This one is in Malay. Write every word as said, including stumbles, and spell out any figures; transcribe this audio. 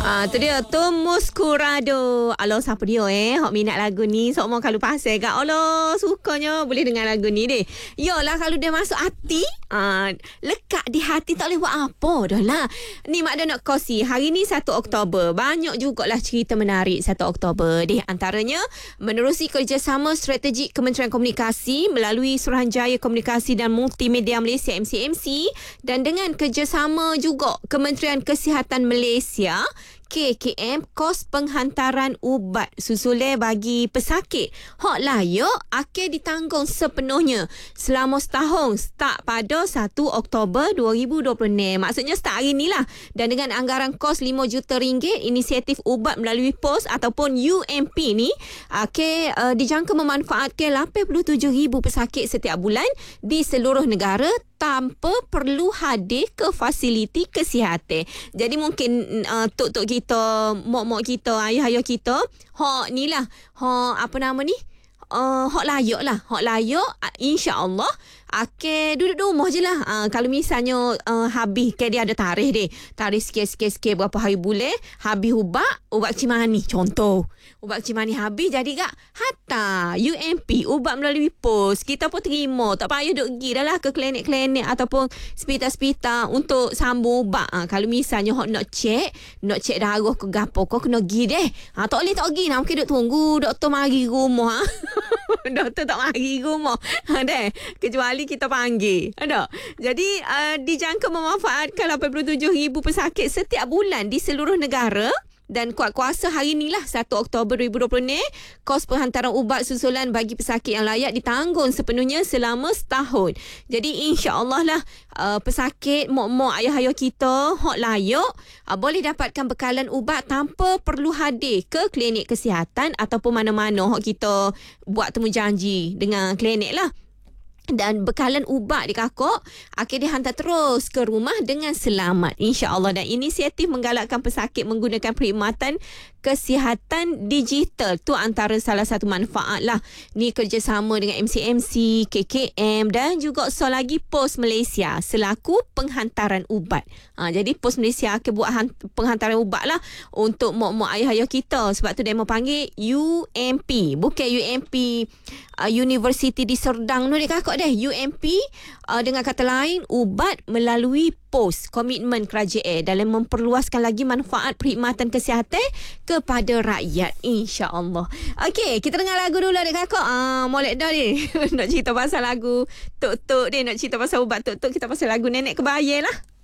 Ah, tu dia Tumus Kurado. Alo, siapa dia eh? Hok minat lagu ni. Sok mau kalau pasal kat. Alo, sukanya boleh dengar lagu ni deh. Yolah kalau dia masuk hati, ah, lekat di hati tak boleh buat apa dah lah. Ni Mak Dah nak kongsi. Hari ni satu Oktober. Banyak jugalah cerita menarik satu Oktober deh. Antaranya menerusi kerjasama strategik Kementerian Komunikasi melalui Suruhanjaya Komunikasi dan Multimedia Malaysia M C M C dan dengan kerjasama juga Kementerian Kesihatan Malaysia K K M, kos penghantaran ubat susulan bagi pesakit hok layak akan ditanggung sepenuhnya selama setahun start pada satu Oktober dua ribu dua puluh enam. Maksudnya start hari ni lah. Dan dengan anggaran kos lima juta ringgit, inisiatif ubat melalui pos ataupun U M P ni akan uh, dijangka memanfaatkan lapan puluh tujuh ribu pesakit setiap bulan di seluruh negara tanpa perlu hadir ke fasiliti kesihatan. Jadi mungkin uh, tok-tok kita, mak-mak kita, ayah-ayah kita, hok ni lah, hok apa nama ni? Uh, hok layak lah. Hok layak, insya-Allah akan duduk di rumah je lah. Uh, kalau misalnya uh, habis, kan dia ada tarikh deh. Tarikh sikit-sikit berapa hari bulan, habis ubat, ubat Cimani contoh. Ubat Cimani habis jadi kak hatta U M P, ubat melalui pos. Kita pun terima. Tak payah duk pergi dah lah ke klinik-klinik ataupun hospital-hospital untuk sambung ubat. Uh, kalau misalnya hok nak cek, nak cek darah ke gapo, kau kena pergi deh. Uh, tak boleh tak pergi. Nak mungkin duk tunggu doktor mari rumah. Doktor tak mari rumah. Ha, deh. Kecuali kita panggil. Ada. Jadi uh, dijangka memanfaatkan lapan puluh tujuh ribu pesakit setiap bulan di seluruh negara. Dan kuat kuasa hari ni lah satu Oktober dua ribu dua puluh ni, kos penghantaran ubat susulan bagi pesakit yang layak ditanggung sepenuhnya selama setahun. Jadi insya-Allah lah uh, pesakit, mak-mak, ayah-ayah kita hok layak uh, boleh dapatkan bekalan ubat tanpa perlu hadir ke klinik kesihatan ataupun mana-mana hok kita buat temu janji dengan klinik lah. Dan bekalan ubat di kakak akan dihantar terus ke rumah dengan selamat, insya-Allah. Dan inisiatif menggalakkan pesakit menggunakan perkhidmatan kesihatan digital tu antara salah satu manfaat lah. Ni kerjasama dengan M C M C, K K M dan juga so lagi Pos Malaysia selaku penghantaran ubat. Ha, jadi Pos Malaysia akan buat penghantaran ubat lah untuk mak-mak ayah-ayah kita. Sebab tu dia mau panggil U M P, bukan U M P uh, University di Serdang tu dek kakak deh. U M P uh, dengan kata lain ubat melalui pos, komitmen kerajaan dalam memperluaskan lagi manfaat perkhidmatan kesihatan kepada rakyat, insya-Allah. Okey, kita dengar lagu dulu dek kakak. Ah, molek dah ni. Nak cerita pasal lagu tok-tok dia, nak cerita pasal ubat tok-tok, kita pasal lagu Nenek Kebaya lah.